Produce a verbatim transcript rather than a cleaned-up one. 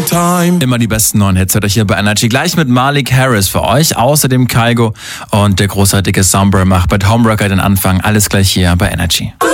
time. Immer die besten neuen Hits hört euch hier bei Energy. Gleich mit Malik Harris für euch. Außerdem Kygo und der großartige Sombra macht bei Homewrecker den Anfang. Alles gleich hier bei Energy.